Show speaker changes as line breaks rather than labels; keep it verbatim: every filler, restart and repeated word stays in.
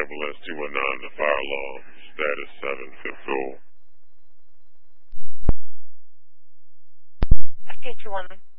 ambulance two one nine, the fire alarm, status seven, fifth floor.
Okay, two one.